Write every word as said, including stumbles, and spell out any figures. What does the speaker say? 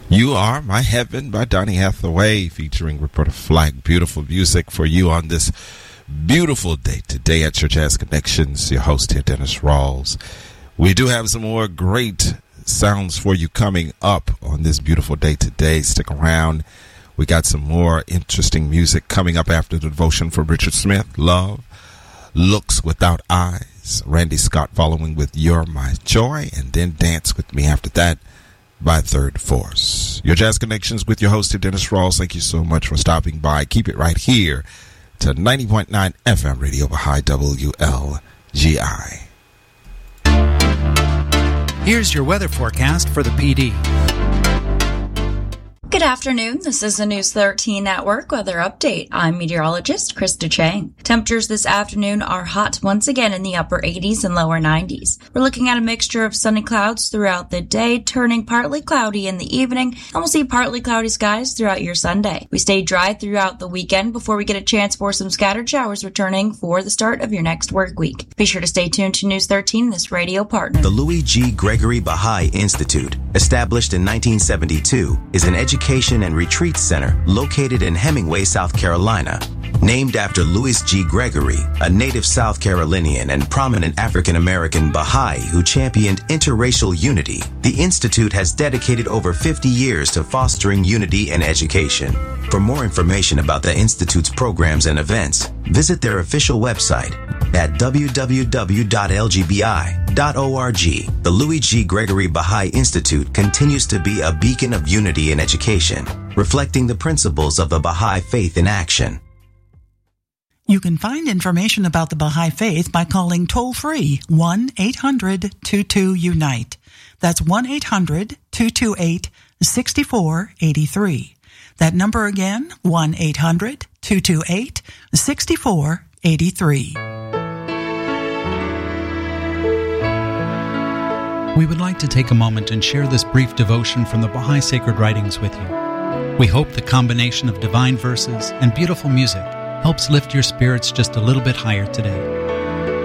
You Are My Heaven by Donny Hathaway, featuring Roberta Flack. Beautiful music for you on this beautiful day today at your Jazz Connections. Your host here, Dennis Rawls. We do have some more great sounds for you coming up on this beautiful day today. Stick around. We got some more interesting music coming up after the devotion for Richard Smith, Love, Looks Without Eyes. Randy Scott following with You're My Joy, and then Dance With Me after that by Third Force. Your Jazz Connections with your host, Dennis Rawls. Thank you so much for stopping by. Keep it right here to ninety point nine F M Radio Baha'i W L G I. Here's your weather forecast for the P D. Good afternoon. This is the News thirteen Network weather update. I'm meteorologist Krista Chang. Temperatures this afternoon are hot once again in the upper eighties and lower nineties. We're looking at a mixture of sunny clouds throughout the day, turning partly cloudy in the evening, and we'll see partly cloudy skies throughout your Sunday. We stay dry throughout the weekend before we get a chance for some scattered showers returning for the start of your next work week. Be sure to stay tuned to News thirteen, this radio partner. The Louis G. Gregory Baha'i Institute, established in nineteen seventy-two, is an education Education and Retreat Center located in Hemingway, South Carolina. Named after Louis G. Gregory, a native South Carolinian and prominent African-American Baha'i who championed interracial unity, the Institute has dedicated over fifty years to fostering unity in education. For more information about the Institute's programs and events, visit their official website at w w w dot l g b i dot org. The Louis G. Gregory Baha'i Institute continues to be a beacon of unity in education, reflecting the principles of the Baha'i faith in action. You can find information about the Baha'i Faith by calling toll-free one eight hundred two two unite. That's one eight hundred two two eight six four eight three. That number again, one eight hundred two two eight six four eight three. We would like to take a moment and share this brief devotion from the Baha'i Sacred Writings with you. We hope the combination of divine verses and beautiful music helps lift your spirits just a little bit higher today.